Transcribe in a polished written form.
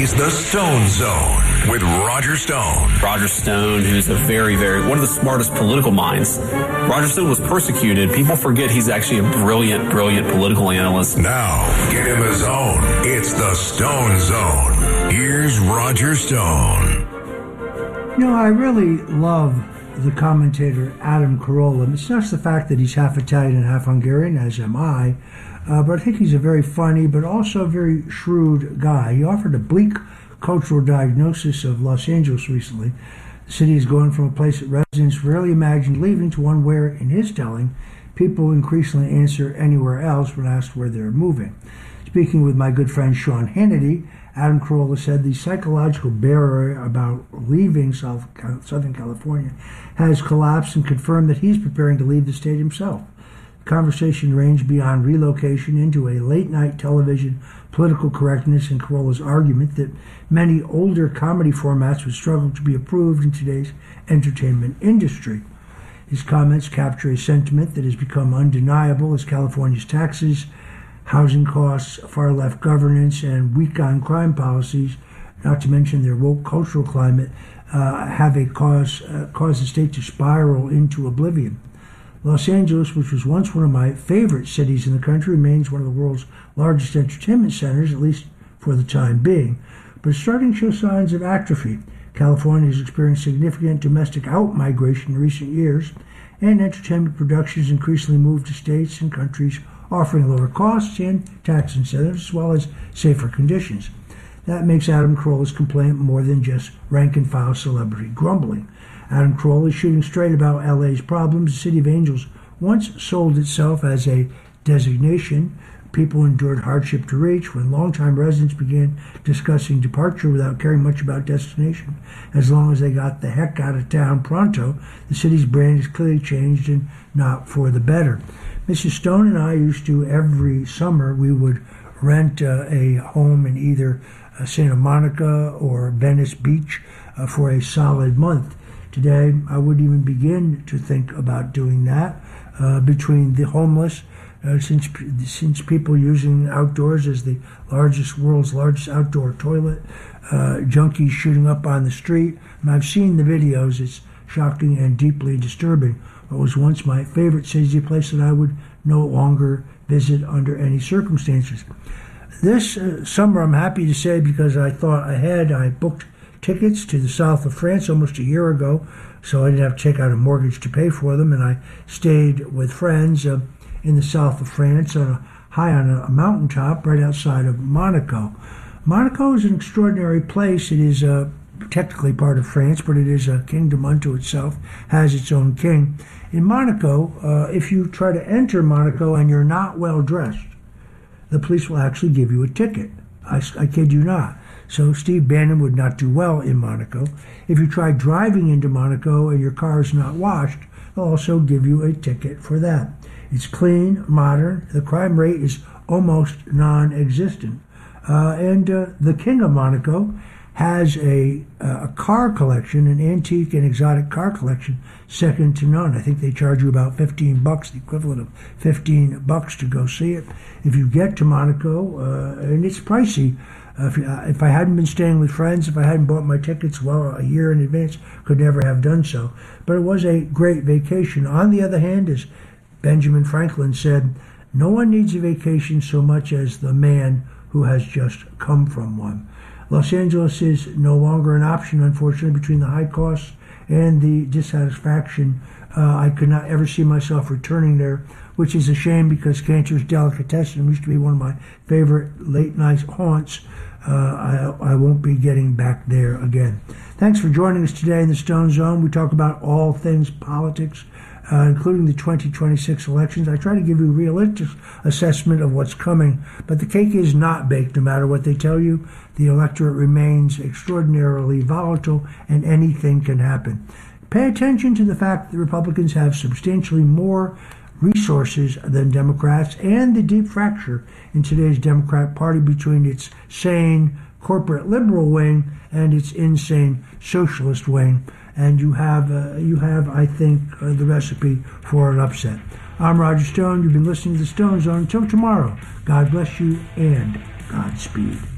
is the Stone Zone with Roger Stone. Roger Stone, who's a very, one of the smartest political minds. Roger Stone was persecuted. People forget he's actually a brilliant political analyst. Now, get in the zone. It's the Stone Zone. Here's Roger Stone. You know, I really love the commentator Adam Carolla. It's not just the fact that he's half Italian and half Hungarian, as am I, but I think he's a very funny but also very shrewd guy. He offered a bleak cultural diagnosis of Los Angeles recently. The city is going from a place that residents rarely imagined leaving to one where, in his telling, people increasingly answer anywhere else when asked where they're moving. Speaking with my good friend Sean Hannity, Adam Carolla said the psychological barrier about leaving Southern California has collapsed and confirmed that he's preparing to leave the state himself. The conversation ranged beyond relocation into a late-night television political correctness and Carolla's argument that many older comedy formats would struggle to be approved in today's entertainment industry. His comments capture a sentiment that has become undeniable as California's taxes, housing costs, far-left governance, and weak-on-crime policies, not to mention their woke cultural climate, have caused the state to spiral into oblivion. Los Angeles, which was once one of my favorite cities in the country, remains one of the world's largest entertainment centers, at least for the time being, but it's starting to show signs of atrophy. California has experienced significant domestic out-migration in recent years, and entertainment productions increasingly move to states and countries offering lower costs and tax incentives, as well as safer conditions. That makes Adam Carolla's complaint more than just rank-and-file celebrity grumbling. Adam Carolla is shooting straight about LA's problems. The City of Angels once sold itself as a designation people endured hardship to reach when longtime residents began discussing departure without caring much about destination. As long as they got the heck out of town pronto, the city's brand is clearly changed and not for the better. Mrs. Stone and I used to, every summer, we would rent a home in either Santa Monica or Venice Beach for a solid month. Today, I wouldn't even begin to think about doing that. Between the homeless, since people using outdoors as the world's largest outdoor toilet, junkies shooting up on the street, and I've seen the videos. It's shocking and deeply disturbing. What was once my favorite city is a place that I would no longer visit under any circumstances. This summer, I'm happy to say, because I thought ahead, I booked tickets to the south of France almost a year ago, so I didn't have to take out a mortgage to pay for them, and I stayed with friends in the south of France high on a mountaintop right outside of Monaco. Monaco is an extraordinary place. It is technically part of France, but it is a kingdom unto itself, has its own king. In Monaco, if you try to enter Monaco and you're not well dressed, the police will actually give you a ticket. I kid you not. So Steve Bannon would not do well in Monaco. If you try driving into Monaco and your car is not washed, they'll also give you a ticket for that. It's clean, modern. The crime rate is almost non-existent. And the King of Monaco has a car collection, an antique and exotic car collection, second to none. I think they charge you about $15, the equivalent of $15 to go see it. If you get to Monaco, and it's pricey. If I hadn't been staying with friends, if I hadn't bought my tickets well a year in advance, could never have done so. But it was a great vacation. On the other hand, as Benjamin Franklin said, no one needs a vacation so much as the man who has just come from one. Los Angeles is no longer an option, unfortunately, between the high costs and the dissatisfaction. I could not ever see myself returning there, which is a shame because Cantor's Delicatessen used to be one of my favorite late-night haunts. I won't be getting back there again. Thanks for joining us today in the Stone Zone. We talk about all things politics, including the 2026 elections. I try to give you a realistic assessment of what's coming, but the cake is not baked no matter what they tell you. The electorate remains extraordinarily volatile, and anything can happen. Pay attention to the fact that the Republicans have substantially more resources than Democrats, and the deep fracture in today's Democrat Party between its sane corporate liberal wing and its insane socialist wing. And you have, I think, the recipe for an upset. I'm Roger Stone. You've been listening to the Stone Zone. Until tomorrow, God bless you and Godspeed.